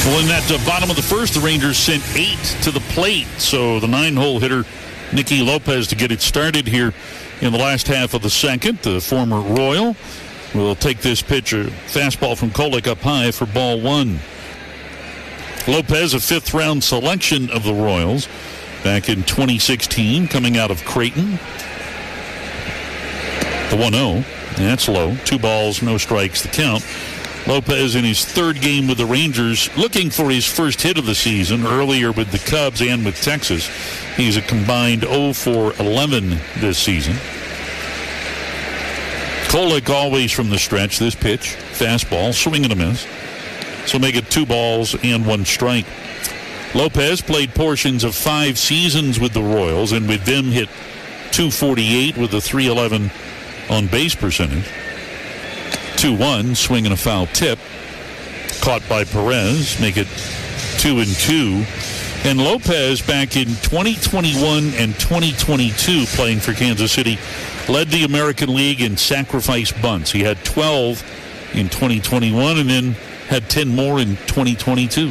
Well, in that bottom of the first, the Rangers sent 8 to the plate. So the 9-hole hitter, Nicky Lopez, to get it started here in the last half of the second. The former Royal will take this pitch, a fastball from Kolek up high for ball 1. Lopez, a 5th-round selection of the Royals back in 2016, coming out of Creighton. The 1-0, that's low. 2 balls, no strikes, the count. Lopez in his 3rd game with the Rangers, looking for his first hit of the season, earlier with the Cubs and with Texas. He's a combined 0 for 11 this season. Kolek always from the stretch. This pitch, fastball, swing and a miss. So make it 2 balls and 1 strike. Lopez played portions of 5 seasons with the Royals, and with them hit .248 with a .311 on base percentage. 2-1, swing and a foul tip. Caught by Perez, make it 2-2. And Lopez, back in 2021 and 2022, playing for Kansas City, led the American League in sacrifice bunts. He had 12 in 2021 and then had 10 more in 2022.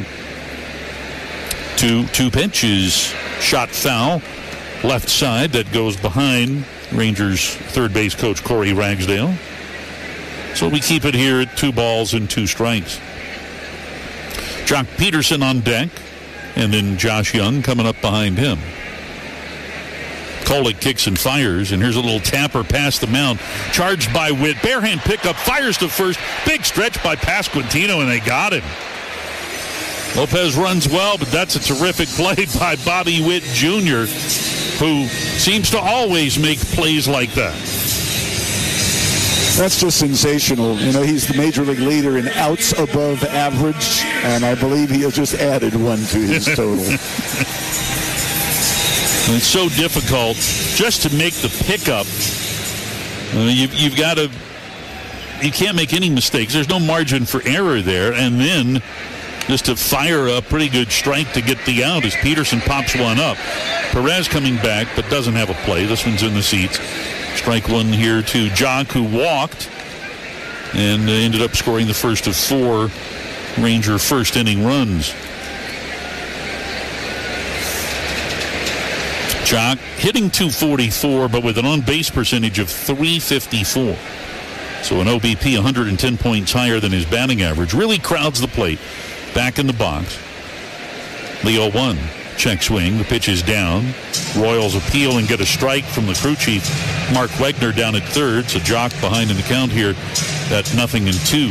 2 pitches, shot foul, left side, that goes behind Rangers third base coach Corey Ragsdale. So we keep it here at 2 balls and 2 strikes. Jock Peterson on deck, and then Josh Young coming up behind him. Kolek kicks and fires, and here's a little tapper past the mound. Charged by Witt. Barehand pickup, fires to first. Big stretch by Pasquantino, and they got him. Lopez runs well, but that's a terrific play by Bobby Witt Jr., who seems to always make plays like that. That's just sensational. You know, he's the major league leader in outs above average, and I believe he has just added 1 to his total. It's so difficult just to make the pickup. You've got to, you can't make any mistakes. There's no margin for error there. And then just to fire a pretty good strike to get the out as Peterson pops one up. Perez coming back, but doesn't have a play. This one's in the seats. Strike 1 here to Jock, who walked and ended up scoring the first of 4 Ranger first inning runs. Jock hitting .244, but with an on-base percentage of .354. So an OBP 110 points higher than his batting average. Really crowds the plate. Back in the box. The 0-1. Check swing. The pitch is down. Royals appeal and get a strike from the crew chief, Mark Wegner, down at third. So Jock behind in the count here at 0-2.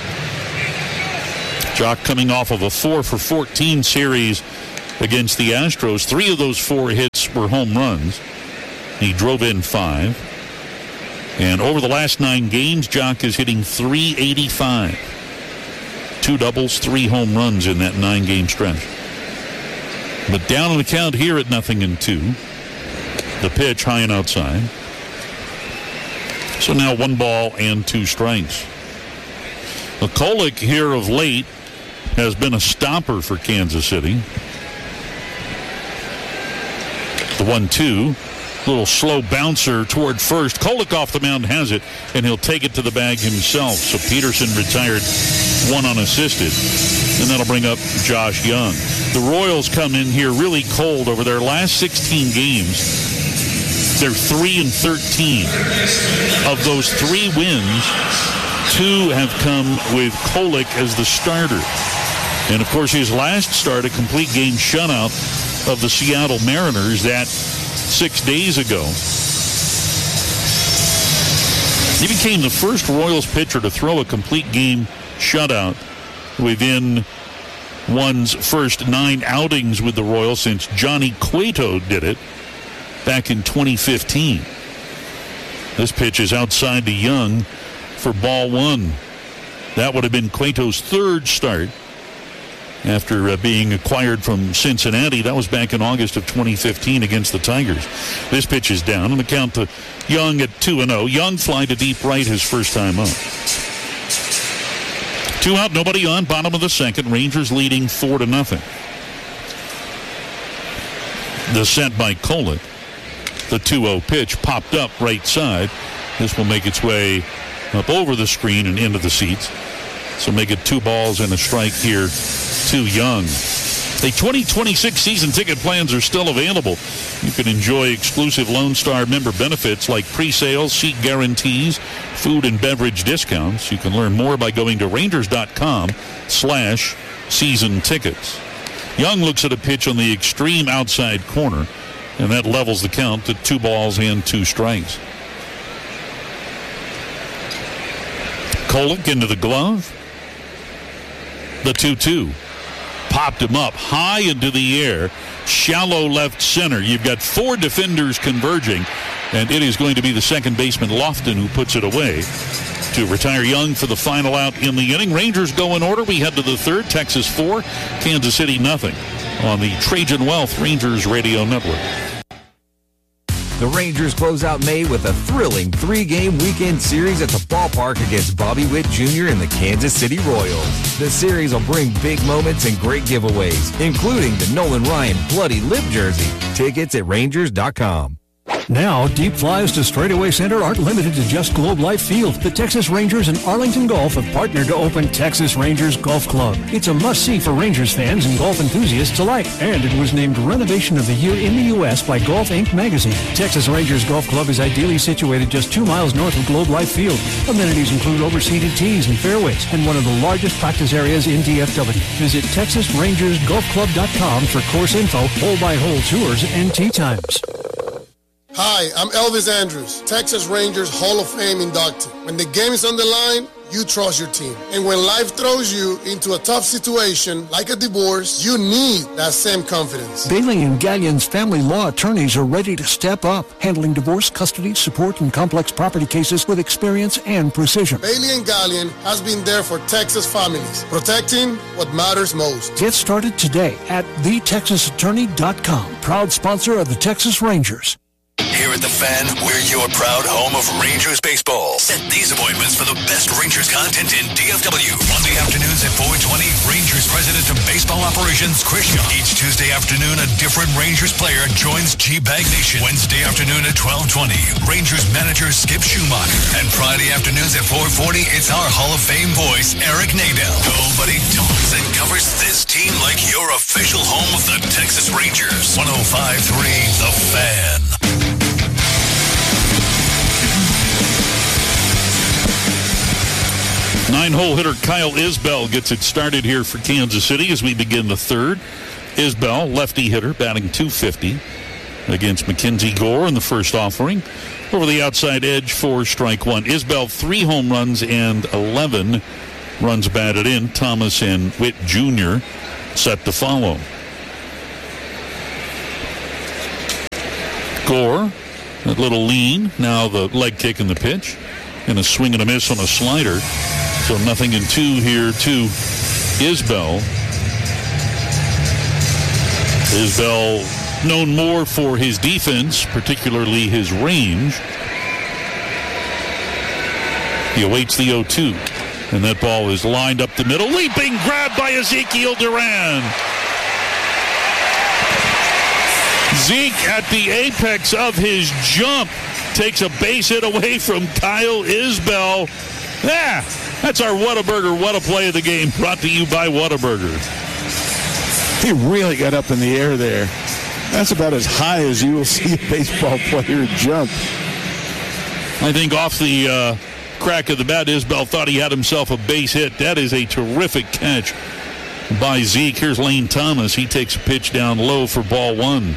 Jock coming off of a 4 for 14 series against the Astros. 3 of those 4 hits were home runs. He drove in 5. And over the last 9 games, Jock is hitting .385. 2 doubles, 3 home runs in that 9-game stretch. But down on the count here at 0-2. The pitch high and outside. So now 1 ball and 2 strikes. Kolek here of late has been a stopper for Kansas City. The 1-2. Little slow bouncer toward first. Kolek off the mound has it, and he'll take it to the bag himself. So Peterson retired 1 unassisted. And that'll bring up Josh Young. The Royals come in here really cold over their last 16 games. They're 3-13. Of those 3 wins, 2 have come with Kolek as the starter. And, of course, his last start, a complete game shutout of the Seattle Mariners, that 6 days ago. He became the first Royals pitcher to throw a complete game shutout within one's first 9 outings with the Royals since Johnny Cueto did it back in 2015. This pitch is outside to Young for ball 1. That would have been Cueto's 3rd start after being acquired from Cincinnati. That was back in August of 2015 against the Tigers. This pitch is down on the count to Young at 2-0. Young fly to deep right his first time up. 2 out, nobody on, bottom of the second. Rangers leading 4-0. The set by Kolek. The 2-0 pitch popped up right side. This will make its way up over the screen and into the seats. So make it 2 balls and a strike here too young. The 2026 season ticket plans are still available. You can enjoy exclusive Lone Star member benefits like pre-sales, seat guarantees, food and beverage discounts. You can learn more by going to Rangers.com/season tickets. Young looks at a pitch on the extreme outside corner, and that levels the count to 2 balls and 2 strikes. Kolek into the glove. The 2-2. Popped him up high into the air, shallow left center. You've got 4 defenders converging, and it is going to be the second baseman Lofton who puts it away to retire Young for the final out in the inning. Rangers go in order. We head to the third. Texas 4, Kansas City nothing on the Trajan Wealth Rangers Radio Network. The Rangers close out May with a thrilling 3-game weekend series at the ballpark against Bobby Witt Jr. and the Kansas City Royals. The series will bring big moments and great giveaways, including the Nolan Ryan Bloody Lip jersey. Tickets at Rangers.com. Now, deep flies to Straightaway Center aren't limited to just Globe Life Field. The Texas Rangers and Arlington Golf have partnered to open Texas Rangers Golf Club. It's a must-see for Rangers fans and golf enthusiasts alike. And it was named Renovation of the Year in the U.S. by Golf Inc. magazine. Texas Rangers Golf Club is ideally situated just 2 miles north of Globe Life Field. Amenities include overseated tees and fairways and one of the largest practice areas in DFW. Visit TexasRangersGolfClub.com for course info, hole-by-hole tours, and tee times. Hi, I'm Elvis Andrews, Texas Rangers Hall of Fame inductee. When the game is on the line, you trust your team. And when life throws you into a tough situation, like a divorce, you need that same confidence. Bailey and Gallion's family law attorneys are ready to step up, handling divorce, custody, support, and complex property cases with experience and precision. Bailey and Gallion has been there for Texas families, protecting what matters most. Get started today at thetexasattorney.com, proud sponsor of the Texas Rangers. Here at The Fan, we're your proud home of Rangers baseball. Set these appointments for the best Rangers content in DFW. Monday afternoons at 4:20, Rangers President of Baseball Operations, Chris Young. Each Tuesday afternoon, a different Rangers player joins G-Bag Nation. Wednesday afternoon at 12:20, Rangers manager Skip Schumacher. And Friday afternoons at 4:40, it's our Hall of Fame voice, Eric Nadel. Nobody talks and covers this team like your official home of the Texas Rangers. 105.3 The Fan. Nine-hole hitter Kyle Isbell gets it started here for Kansas City as we begin the third. Isbell, lefty hitter, batting .250 against Mackenzie Gore in the first offering. Over the outside edge for strike one. Isbell, 3 home runs and 11 runs batted in. Thomas and Witt Jr. set to follow. Gore, that little lean, now the leg kick in the pitch, and a swing and a miss on a slider. So 0-2 here to Isbell. Isbell known more for his defense, particularly his range. He awaits the 0-2, and that ball is lined up the middle. Leaping grab by Ezekiel Duran. Zeke at the apex of his jump takes a base hit away from Kyle Isbell. Yeah, that's our Whataburger What a Play of the game, brought to you by Whataburger. He really got up in the air there. That's about as high as you will see a baseball player jump. I think off the crack of the bat, Isbell thought he had himself a base hit. That is a terrific catch by Zeke. Here's Lane Thomas. He takes a pitch down low for ball one.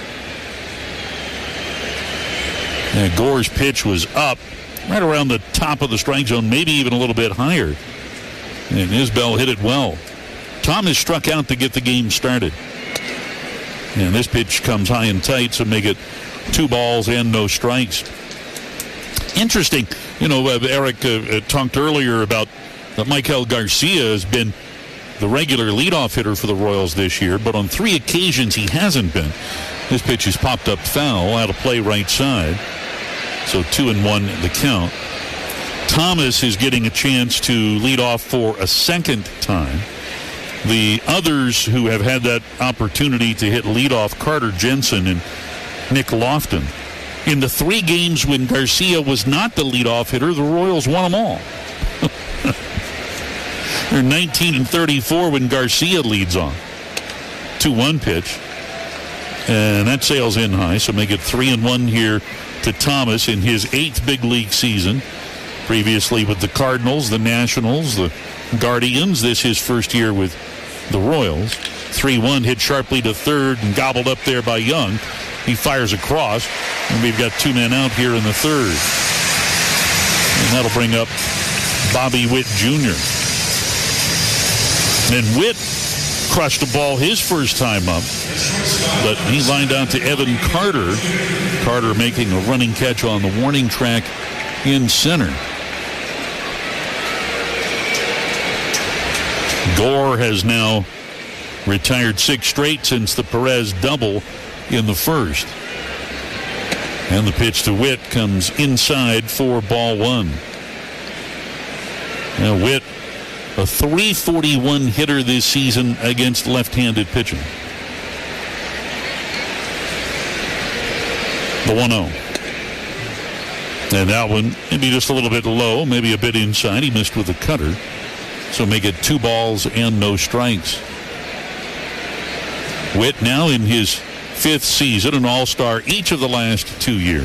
And Gore's pitch was up right around the top of the strike zone, maybe even a little bit higher. And Isbell hit it well. Thomas struck out to get the game started. And this pitch comes high and tight, so make it 2 balls and no strikes. Interesting. You know, Eric talked earlier about that Michael Garcia has been the regular leadoff hitter for the Royals this year, but on 3 occasions he hasn't been. This pitch is popped up foul, out of play right side. So 2-1 the count. Thomas is getting a chance to lead off for a second time. The others who have had that opportunity to hit leadoff, Carter Jensen and Nick Lofton. In the 3 games when Garcia was not the leadoff hitter, the Royals won them all. They're 19-34 when Garcia leads on. 2-1 pitch. And that sails in high, so make it 3-1 here to Thomas in his 8th big league season. Previously with the Cardinals, the Nationals, the Guardians. This his first year with the Royals. 3-1 hit sharply to third and gobbled up there by Young. He fires across, and we've got 2 men out here in the third. And that'll bring up Bobby Witt Jr. And Witt crushed a ball his first time up, but he lined out to Evan Carter. Carter making a running catch on the warning track in center. Gore has now retired 6 straight since the Perez double in the first. And the pitch to Witt comes inside for ball 1. Now Witt, a .341 hitter this season against left-handed pitching. The 1-0. And that one maybe just a little bit low, maybe a bit inside. He missed with a cutter. So make it 2 balls and no strikes. Witt now in his 5th season, an all-star each of the last 2 years.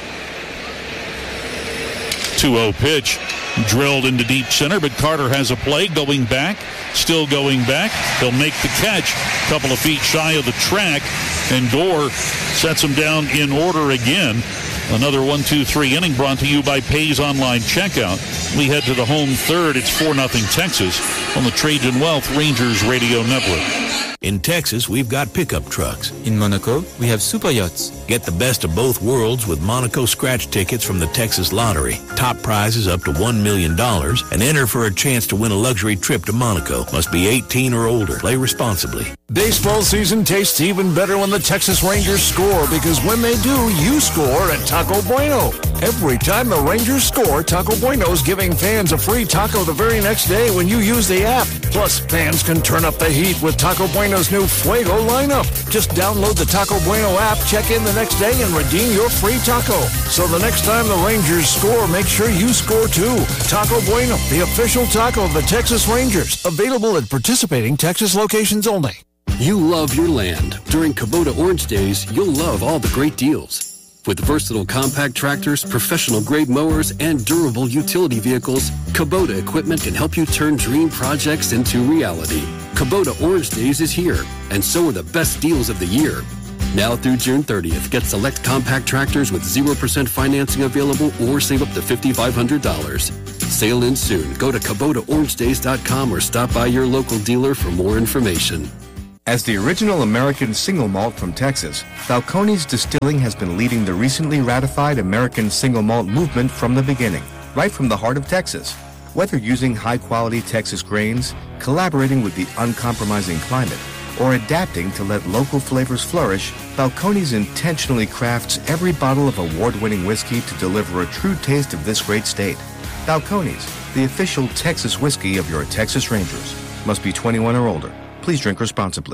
2-0 pitch. Drilled into deep center, but Carter has a play going back, still going back. He'll make the catch, a couple of feet shy of the track, and Gore sets him down in order again. Another 1-2-3 inning brought to you by Pays Online Checkout. We head to the home third. It's 4-0 Texas on the Trajan Wealth Rangers Radio Network. In Texas, we've got pickup trucks. In Monaco, we have super yachts. Get the best of both worlds with Monaco scratch tickets from the Texas Lottery. Top prizes up to $1 million and enter for a chance to win a luxury trip to Monaco. Must be 18 or older. Play responsibly. Baseball season tastes even better when the Texas Rangers score, because when they do, you score at Taco Bueno. Every time the Rangers score, Taco Bueno's giving fans a free taco the very next day when you use the app. Plus, fans can turn up the heat with Taco Bueno's new Fuego lineup. Just download the Taco Bueno app, check in the next day, and redeem your free taco. So the next time the Rangers score, make sure you score too. Taco Bueno, the official taco of the Texas Rangers. Available at participating Texas locations only. You love your land. During Kubota Orange Days, you'll love all the great deals. With versatile compact tractors, professional-grade mowers, and durable utility vehicles, Kubota equipment can help you turn dream projects into reality. Kubota Orange Days is here, and so are the best deals of the year. Now through June 30th, get select compact tractors with 0% financing available or save up to $5,500. Sale ends soon. Go to KubotaOrangeDays.com or stop by your local dealer for more information. As the original American single malt from Texas, Balcones Distilling has been leading the recently ratified American single malt movement from the beginning, right from the heart of Texas. Whether using high-quality Texas grains, collaborating with the uncompromising climate, or adapting to let local flavors flourish, Balcones intentionally crafts every bottle of award-winning whiskey to deliver a true taste of this great state. Balcones, the official Texas whiskey of your Texas Rangers. Must be 21 or older. Please drink responsibly.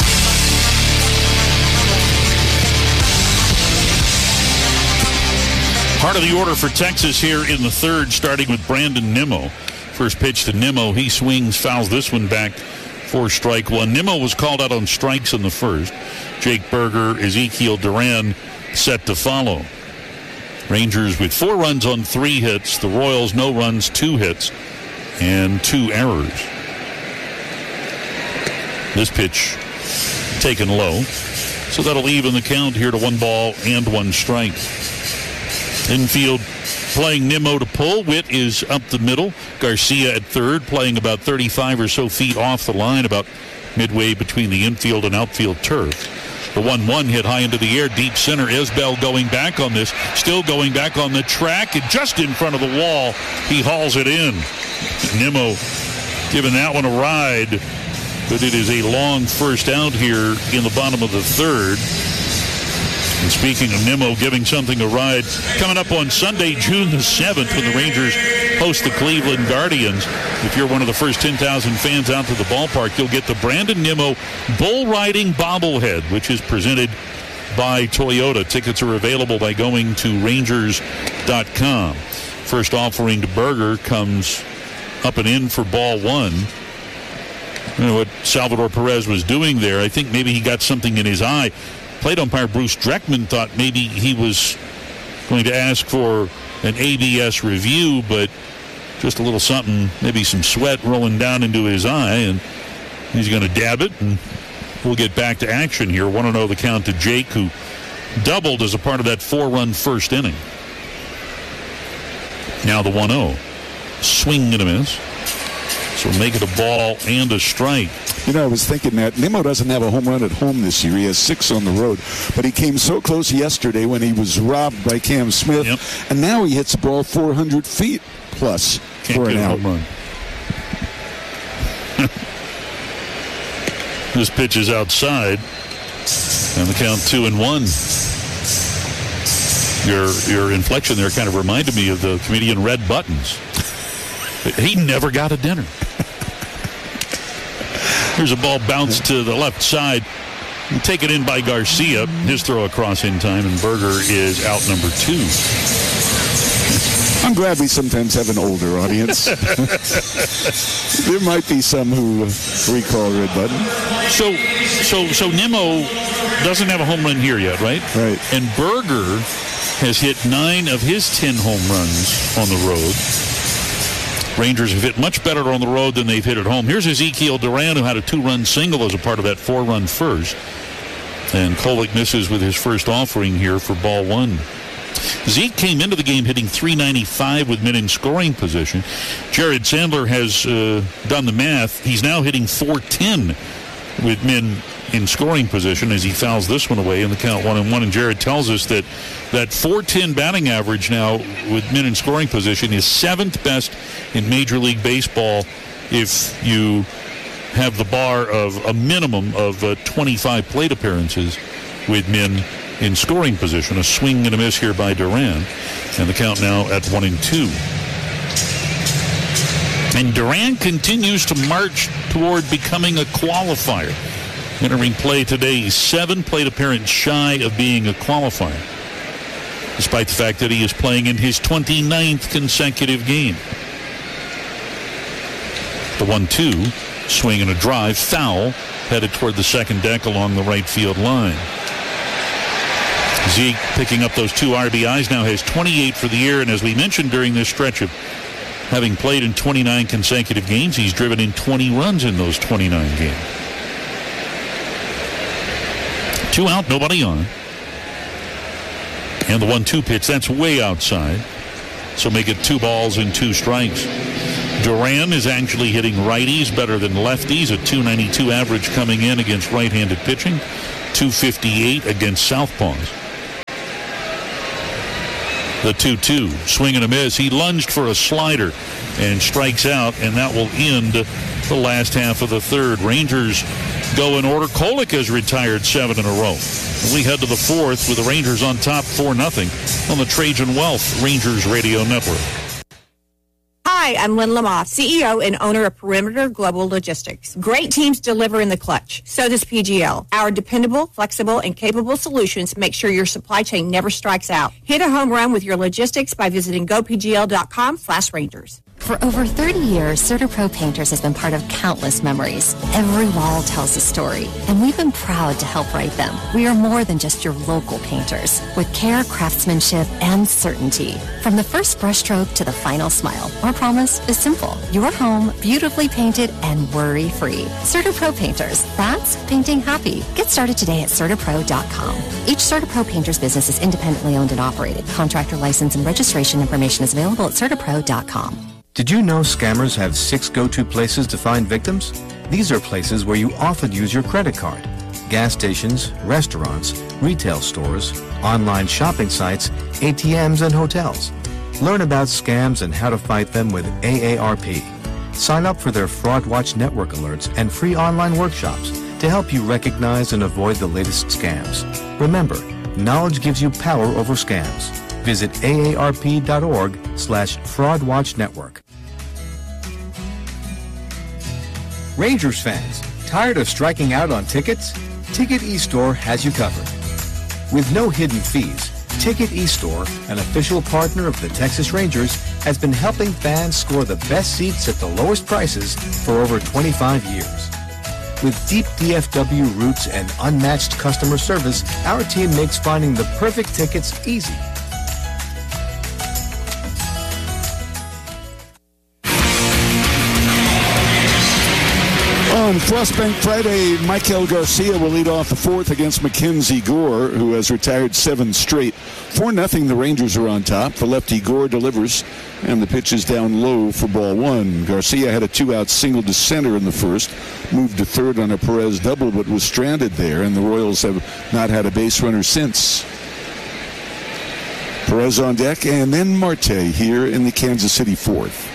Part of the order for Texas here in the third, starting with Brandon Nimmo. First pitch to Nimmo. He swings, fouls this one back for strike one. Nimmo was called out on strikes in the first. Jake Berger, Ezekiel Duran set to follow. Rangers with 4 runs on 3 hits. The Royals, no runs, 2 hits, and 2 errors. This pitch taken low. So that'll even the count here to 1 ball and 1 strike. Infield playing Nimmo to pull. Witt is up the middle. Garcia at third, playing about 35 or so feet off the line, about midway between the infield and outfield turf. The 1-1 hit high into the air, deep center. Isbell going back on this, still going back on the track, and just in front of the wall, he hauls it in. Nimmo giving that one a ride. But it is a long first out here in the bottom of the third. And speaking of Nimmo giving something a ride, coming up on Sunday, June the 7th, when the Rangers host the Cleveland Guardians. If you're one of the first 10,000 fans out to the ballpark, you'll get the Brandon Nimmo bull riding bobblehead, which is presented by Toyota. Tickets are available by going to Rangers.com. First offering to Berger comes up and in for ball one. You know what Salvador Perez was doing there. I think maybe he got something in his eye. Plate umpire Bruce Dreckman thought maybe he was going to ask for an ABS review, but just a little something, maybe some sweat rolling down into his eye, and he's going to dab it, and we'll get back to action here. 1-0 the count to Jake, who doubled as a part of that 4-run first inning. Now the 1-0. Swing and a miss. So make it a ball and a strike. You know, I was thinking that Nimmo doesn't have a home run at home this year. He has 6 on the road. But he came so close yesterday when he was robbed by Cam Smith. Yep. And now he hits the ball 400 feet plus for an out. Home run. This pitch is outside. And the count 2-1. Your inflection there kind of reminded me of the comedian Red Buttons. He never got a dinner. Here's a ball bounced to the left side. Taken in by Garcia. His throw across in time, and Berger is out number 2. I'm glad we sometimes have an older audience. There might be some who recall Red Button. So Nimmo doesn't have a home run here yet, right? Right. And Berger has hit 9 of his 10 home runs on the road. Rangers have hit much better on the road than they've hit at home. Here's Ezekiel Duran, who had a 2-run single as a part of that 4-run first. And Kolek misses with his first offering here for ball 1. Zeke came into the game hitting .395 with men in scoring position. Jared Sandler has done the math. He's now hitting .410 with men in scoring position as he fouls this one away in the count 1-1. And Jared tells us that .410 batting average now with men in scoring position is 7th best in Major League Baseball if you have the bar of a minimum of 25 plate appearances with men in scoring position. A swing and a miss here by Duran. And the count now at 1-2. And Duran continues to march toward becoming a qualifier. Entering play today, he's 7 plate appearance shy of being a qualifier, despite the fact that he is playing in his 29th consecutive game. The 1-2, swing and a drive, foul, headed toward the second deck along the right field line. Zeke picking up those 2 RBIs, now has 28 for the year, and as we mentioned during this stretch of having played in 29 consecutive games, he's driven in 20 runs in those 29 games. 2 out, nobody on. And the 1-2 pitch, that's way outside. So make it 2 balls and 2 strikes. Duran is actually hitting righties better than lefties. A .292 average coming in against right-handed pitching. .258 against southpaws. The 2-2, swing and a miss. He lunged for a slider and strikes out, and that will end the last half of the third. Rangers go in order. Kolek has retired 7 in a row. We head to the 4th with the Rangers on top 4-0 on the Trajan Wealth Rangers Radio Network. Hi, I'm Lynn Lamothe, CEO and owner of Perimeter Global Logistics. Great teams deliver in the clutch. So does PGL. Our dependable, flexible, and capable solutions make sure your supply chain never strikes out. Hit a home run with your logistics by visiting gopgl.com/Rangers. For over 30 years, CertaPro Painters has been part of countless memories. Every wall tells a story, and we've been proud to help write them. We are more than just your local painters, with care, craftsmanship, and certainty. From the first brushstroke to the final smile, our promise is simple. Your home, beautifully painted and worry-free. CertaPro Painters, that's painting happy. Get started today at CertaPro.com. Each CertaPro Painters business is independently owned and operated. Contractor license and registration information is available at CertaPro.com. Did you know scammers have 6 go-to places to find victims? These are places where you often use your credit card. Gas stations, restaurants, retail stores, online shopping sites, ATMs, and hotels. Learn about scams and how to fight them with AARP. Sign up for their Fraud Watch Network alerts and free online workshops to help you recognize and avoid the latest scams. Remember, knowledge gives you power over scams. Visit aarp.org/fraudwatchnetwork. Rangers fans, tired of striking out on tickets? Ticket eStore has you covered. With no hidden fees, Ticket eStore, an official partner of the Texas Rangers, has been helping fans score the best seats at the lowest prices for over 25 years. With deep DFW roots and unmatched customer service, our team makes finding the perfect tickets easy. On Frostbank Friday, Michael Garcia will lead off the fourth against Mackenzie Gore, who has retired 7 straight. 4-0, the Rangers are on top. The lefty Gore delivers, and the pitch is down low for ball 1. Garcia had a 2-out single to center in the first, moved to third on a Perez double, but was stranded there, and the Royals have not had a base runner since. Perez on deck, and then Marte here in the Kansas City fourth.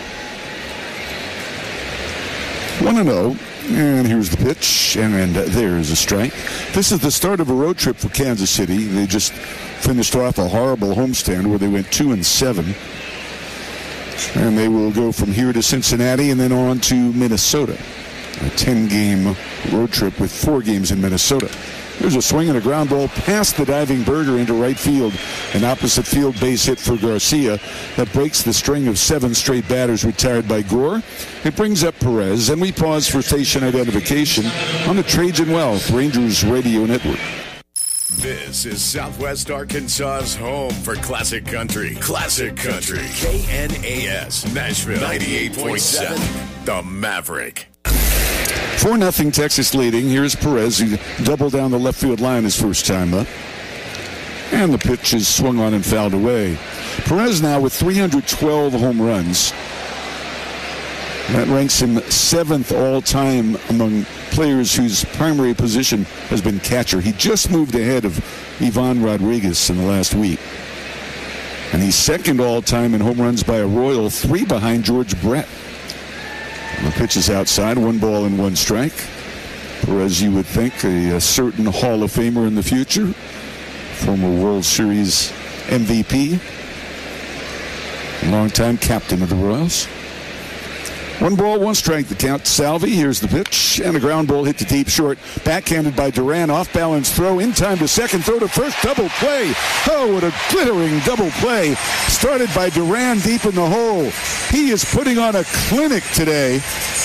1-0. And here's the pitch, and there's a strike. This is the start of a road trip for Kansas City. They just finished off a horrible homestand where they went 2-7. And they will go from here to Cincinnati and then on to Minnesota. A 10-game road trip with 4 games in Minnesota. There's a swing and a ground ball past the diving Berger into right field. An opposite field base hit for Garcia that breaks the string of 7 straight batters retired by Gore. It brings up Perez, and we pause for station identification on the Trajan Wealth Rangers Radio Network. This is Southwest Arkansas's home for classic country. Classic country. KNAS, Nashville 98.7, The Maverick. 4-0 Texas leading. Here's Perez, who doubled down the left field line his first time up. And the pitch is swung on and fouled away. Perez now with 312 home runs. That ranks him 7th all-time among players whose primary position has been catcher. He just moved ahead of Ivan Rodriguez in the last week. And he's 2nd all-time in home runs by a Royal, 3 behind George Brett. The pitch is outside, 1 ball and 1 strike. Perez, you would think, a certain Hall of Famer in the future. Former World Series MVP. Longtime captain of the Royals. 1 ball, 1 strike, the count to Salvi. Here's the pitch, and a ground ball hit to deep short. Backhanded by Duran, off-balance throw, in time to second, throw to first, double play. Oh, what a glittering double play. Started by Duran deep in the hole. He is putting on a clinic today.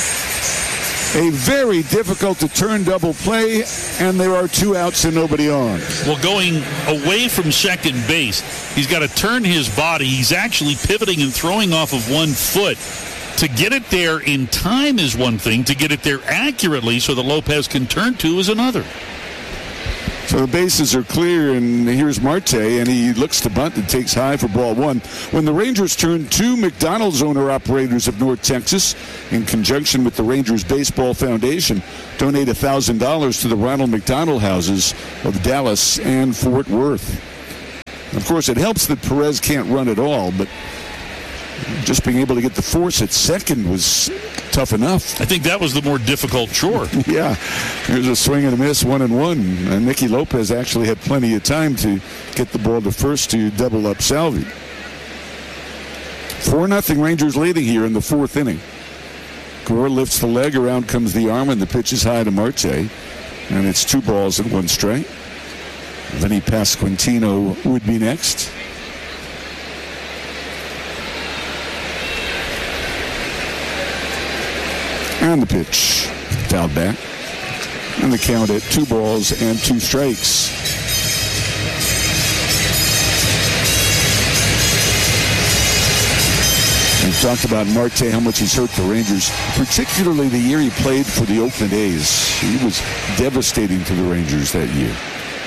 A very difficult to turn double play, and there are 2 outs and nobody on. Well, going away from second base, he's got to turn his body. He's actually pivoting and throwing off of 1 foot. To get it there in time is one thing. To get it there accurately so that Lopez can turn to is another. So the bases are clear, and here's Marte, and he looks to bunt and takes high for ball 1. When the Rangers turn 2 McDonald's owner-operators of North Texas, in conjunction with the Rangers Baseball Foundation, donate $1,000 to the Ronald McDonald Houses of Dallas and Fort Worth. Of course, it helps that Perez can't run at all, but just being able to get the force at second was tough enough. I think that was the more difficult chore. Yeah. There's a swing and a miss, 1-1. And Nicky Lopez actually had plenty of time to get the ball to first to double up Salvi. 4-0 Rangers leading here in the 4th inning. Gore lifts the leg, around comes the arm, and the pitch is high to Marte. And it's 2 balls and 1 strike. Vinny Pasquantino would be next. And the pitch fouled back. And the count at 2 balls and 2 strikes. We've talked about Marte, how much he's hurt the Rangers, particularly the year he played for the Oakland A's. He was devastating to the Rangers that year.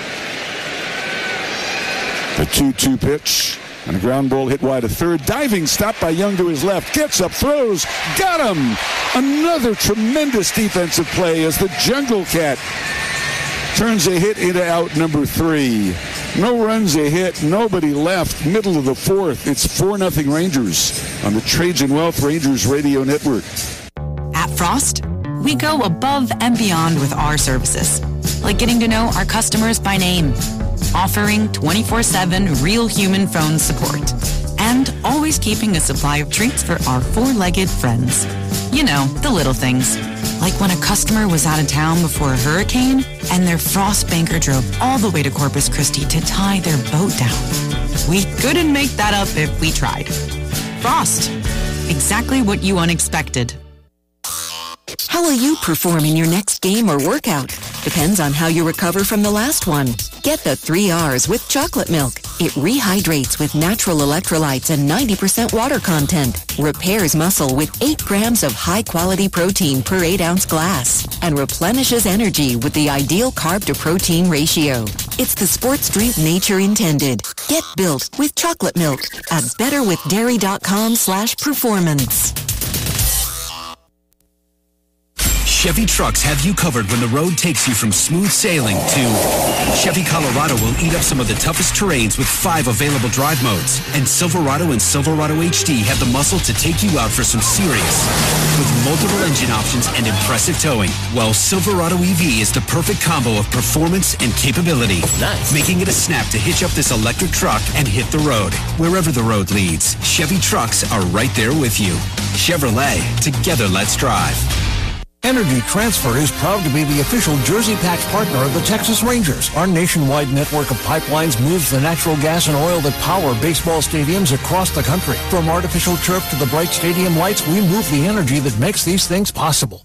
The 2-2 pitch. And a ground ball hit wide to third. Diving stop by Young to his left. Gets up, throws. Got him! Another tremendous defensive play as the Jungle Cat turns a hit into out number 3. No runs, a hit. Nobody left. Middle of the 4th. It's 4-0 Rangers on the Trajan Wealth Rangers Radio Network. At Frost, we go above and beyond with our services, like getting to know our customers by name, offering 24/7 real human phone support, and always keeping a supply of treats for our 4-legged friends. You know, the little things. Like when a customer was out of town before a hurricane and their Frost banker drove all the way to Corpus Christi to tie their boat down. We couldn't make that up if we tried. Frost. Exactly what you unexpected. How will you perform in your next game or workout? Depends on how you recover from the last one. Get the 3 R's with chocolate milk. It rehydrates with natural electrolytes and 90% water content. Repairs muscle with 8 grams of high-quality protein per 8-ounce glass. And replenishes energy with the ideal carb-to-protein ratio. It's the sports drink nature intended. Get built with chocolate milk at betterwithdairy.com/performance. Chevy trucks have you covered when the road takes you from smooth sailing to Chevy Colorado will eat up some of the toughest terrains with 5 available drive modes. And Silverado and Silverado HD have the muscle to take you out for some serious with multiple engine options and impressive towing. While Silverado EV is the perfect combo of performance and capability. Nice. Making it a snap to hitch up this electric truck and hit the road. Wherever the road leads, Chevy trucks are right there with you. Chevrolet, together let's drive. Energy Transfer is proud to be the official Jersey Patch partner of the Texas Rangers. Our nationwide network of pipelines moves the natural gas and oil that power baseball stadiums across the country. From artificial turf to the bright stadium lights, we move the energy that makes these things possible.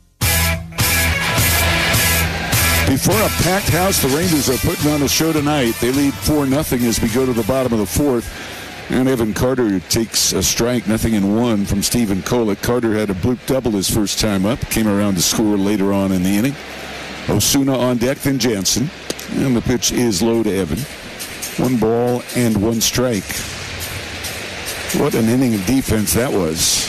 Before a packed house, the Rangers are putting on a show tonight. They lead 4-0 as we go to the bottom of the 4th. And Evan Carter takes a strike, 0-1 from Stephen Kolek. Carter had a bloop double his first time up. Came around to score later on in the inning. Osuna on deck, then Jansen. And the pitch is low to Evan. 1 ball and 1 strike. What an inning of defense that was.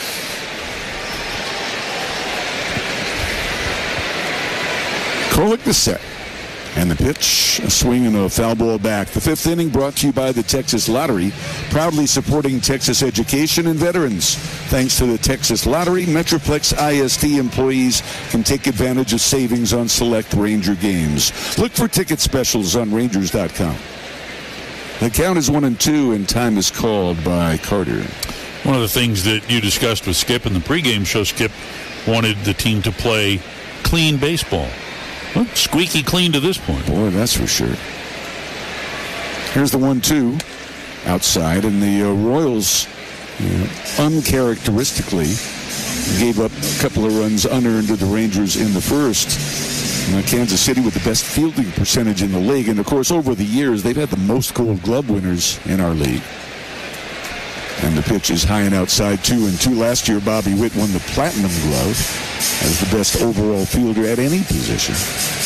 Kolek the set. And the pitch, a swing and a foul ball back. The 5th inning brought to you by the Texas Lottery, proudly supporting Texas education and veterans. Thanks to the Texas Lottery, Metroplex ISD employees can take advantage of savings on select Ranger games. Look for ticket specials on Rangers.com. The count is 1-2, and time is called by Carter. One of the things that you discussed with Skip in the pregame show, Skip wanted the team to play clean baseball. Well, squeaky clean to this point. Boy, that's for sure. Here's the 1-2 outside, and the Royals uncharacteristically gave up a couple of runs unearned to the Rangers in the first. Kansas City with the best fielding percentage in the league, and of course over the years they've had the most Gold Glove winners in our league. And the pitch is high and outside, 2-2. Last year, Bobby Witt won the Platinum Glove as the best overall fielder at any position.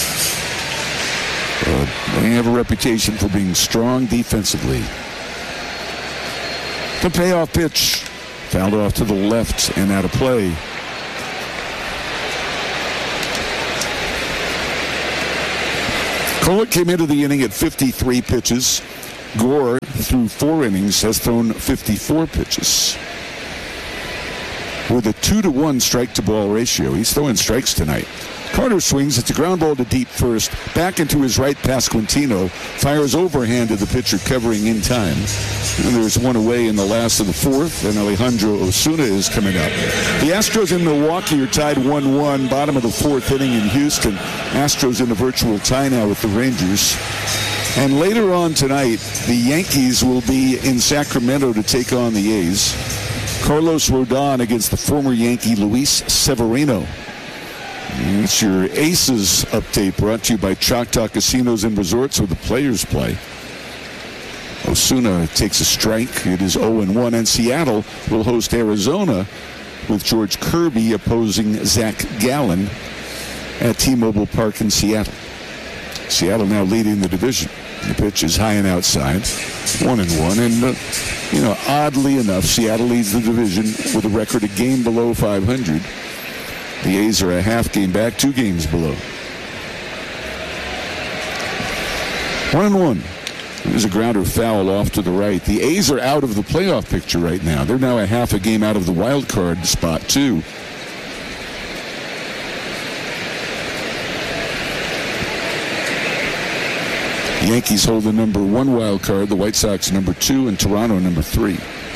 They have a reputation for being strong defensively. The payoff pitch, fouled off to the left and out of play. Kolek came into the inning at 53 pitches. Gore, through 4 innings, has thrown 54 pitches. With a 2-to-1 strike-to-ball ratio. He's throwing strikes tonight. Carter swings. It's a ground ball to deep first. Back into his right past Quintino. Fires overhand to the pitcher, covering in time. And there's one away in the last of the 4th, and Alejandro Osuna is coming up. The Astros in Milwaukee are tied 1-1. Bottom of the 4th inning in Houston. Astros in a virtual tie now with the Rangers. And later on tonight, the Yankees will be in Sacramento to take on the A's. Carlos Rodon against the former Yankee Luis Severino. It's your Aces update brought to you by Choctaw Casinos and Resorts, where the players play. Osuna takes a strike. It is 0-1. And Seattle will host Arizona with George Kirby opposing Zach Gallen at T-Mobile Park in Seattle. Seattle now leading the division. The pitch is high and outside, 1-1. And, oddly enough, Seattle leads the division with a record a game below 500. The A's are a half game back, 2 games below. 1-1. There's a grounder foul off to the right. The A's are out of the playoff picture right now. They're now a half a game out of the wild card spot, too. The Yankees hold the number 1 wild card, the White Sox number 2, and Toronto number 3.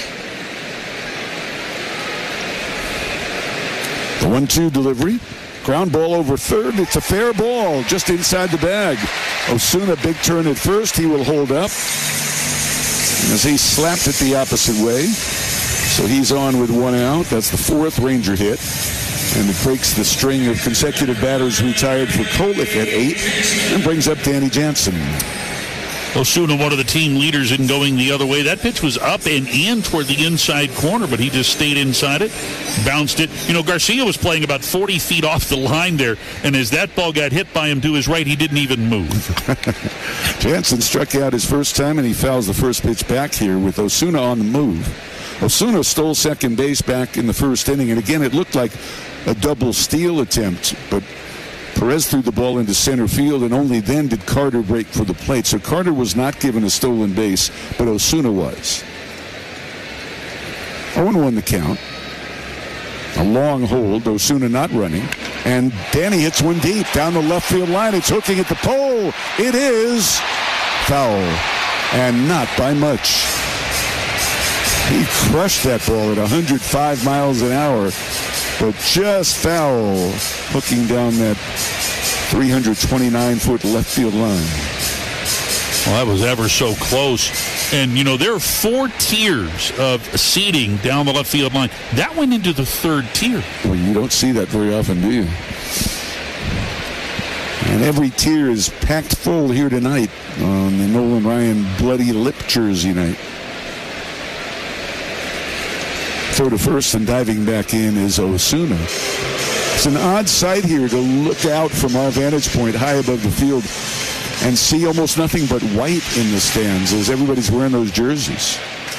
The 1-2 delivery. Ground ball over third. It's a fair ball just inside the bag. Osuna, big turn at first. He will hold up as he slapped it the opposite way. So he's on with one out. That's the fourth Ranger hit. And it breaks the string of consecutive batters retired for Kolek at 8 and brings up Danny Jansen. Osuna, one of the team leaders in going the other way. That pitch was up and in toward the inside corner, but he just stayed inside it, bounced it. You know, Garcia was playing about 40 feet off the line there, and as that ball got hit by him to his right, he didn't even move. Jansen struck out his first time, and he fouls the first pitch back here with Osuna on the move. Osuna stole second base back in the first inning, and again, it looked like a double steal attempt, but Perez threw the ball into center field, and only then did Carter break for the plate. So Carter was not given a stolen base, but Osuna was. 0-1 the count. A long hold, Osuna not running. And Danny hits one deep down the left field line. It's hooking at the pole. It is foul, and not by much. He crushed that ball at 105 miles an hour. But just foul, hooking down that 329-foot left field line. Well, that was ever so close. And, you know, there are 4 tiers of seating down the left field line. That went into the third tier. Well, you don't see that very often, do you? And every tier is packed full here tonight on the Nolan Ryan Bloody Lip jersey night. Throw to first and diving back in is Osuna. It's an odd sight here to look out from our vantage point high above the field and see almost nothing but white in the stands as everybody's wearing those jerseys.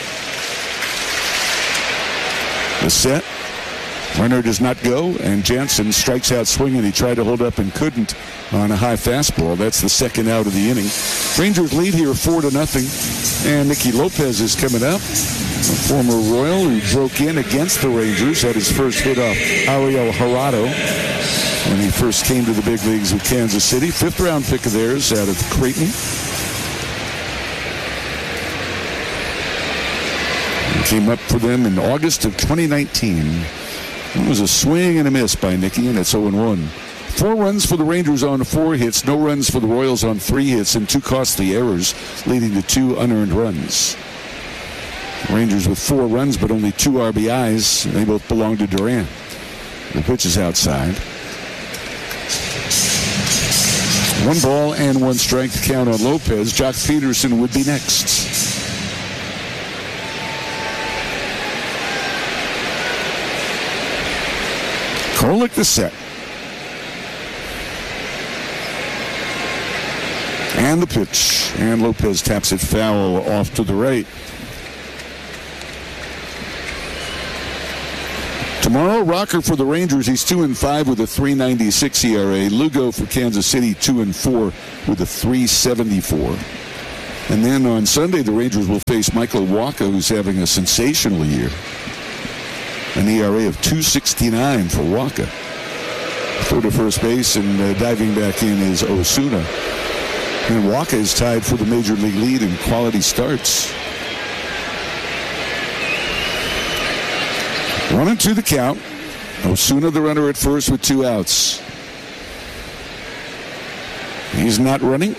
The set. Runner does not go, and Jansen strikes out swinging. He tried to hold up and couldn't on a high fastball. That's the second out of the inning. Rangers lead here 4-0, and Nicky Lopez is coming up. A former Royal who broke in against the Rangers, had his first hit off Ariel Jurado when he first came to the big leagues with Kansas City. 5th-round pick of theirs out of Creighton. He came up for them in August of 2019. It was a swing and a miss by Nicky, and it's 0-1. 4 runs for the Rangers on 4 hits, no runs for the Royals on 3 hits, and 2 costly errors, leading to 2 unearned runs. Rangers with 4 runs, but only 2 RBIs. They both belong to Durant. The pitch is outside. 1 ball and 1 strike to count on Lopez. Jock Peterson would be next. Kolek the set. And the pitch. And Lopez taps it foul off to the right. Tomorrow, Rocker for the Rangers. He's 2-5 with a 3.96 ERA. Lugo for Kansas City, 2-4 with a 3.74. And then on Sunday, the Rangers will face Michael Wacha, who's having a sensational year. An ERA of 2.69 for Wacha. Throw to first base, and diving back in is Osuna. And Wacha is tied for the major league lead in quality starts. 1-2 the count. Osuna the runner at first with 2 outs. He's not running.